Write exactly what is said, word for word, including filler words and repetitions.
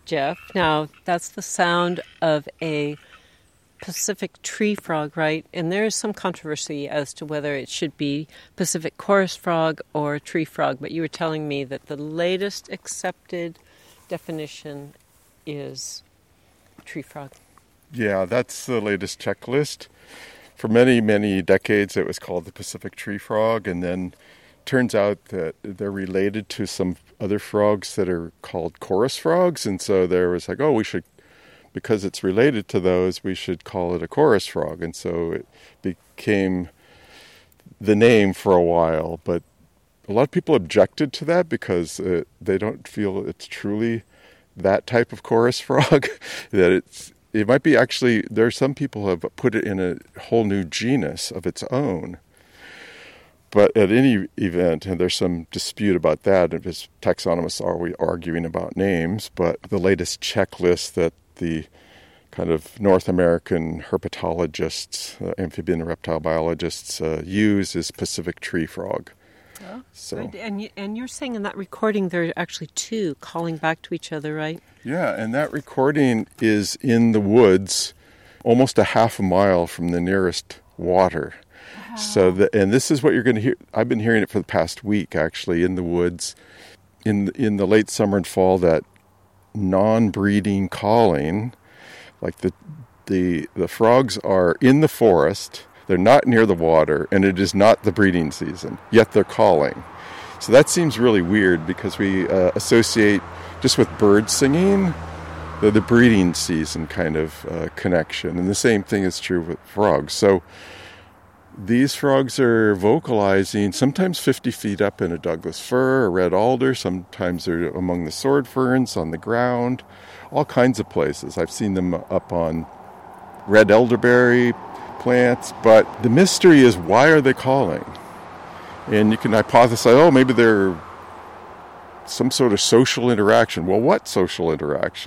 Jeff. Now, that's the sound of a Pacific tree frog, right? And there is some controversy as to whether it should be Pacific chorus frog or tree frog, but you were telling me that the latest accepted definition is tree frog. Yeah, that's the latest checklist. For many, many decades, it was called the Pacific tree frog, and then turns out that they're related to some other frogs that are called chorus frogs, and so there was like, oh, we should, because it's related to those, we should call it a chorus frog, and so it became the name for a while, but a lot of people objected to that because uh, they don't feel it's truly that type of chorus frog, that it's It might be actually, there are some people who have put it in a whole new genus of its own. But at any event, and there's some dispute about that, if it's taxonomists are we arguing about names, but the latest checklist that the kind of North American herpetologists, uh, amphibian and reptile biologists uh, use is Pacific tree frog. Oh, so. Good. And, you, and you're saying in that recording there are actually two calling back to each other, right? Yeah, and that recording is in the woods, almost a half a mile from the nearest water. Wow. So, the, and this is what you're going to hear. I've been hearing it for the past week, actually, in the woods, in in the late summer and fall. That non-breeding calling, like the the the frogs are in the forest. They're not near the water, and it is not the breeding season, yet they're calling. So that seems really weird because we uh, associate just with birds singing the, the breeding season kind of uh, connection. And the same thing is true with frogs. So these frogs are vocalizing sometimes fifty feet up in a Douglas fir, a red alder. Sometimes they're among the sword ferns on the ground, all kinds of places. I've seen them up on red elderberry plants, but the mystery is, why are they calling? And you can hypothesize, oh, maybe they're some sort of social interaction. Well, what social interaction?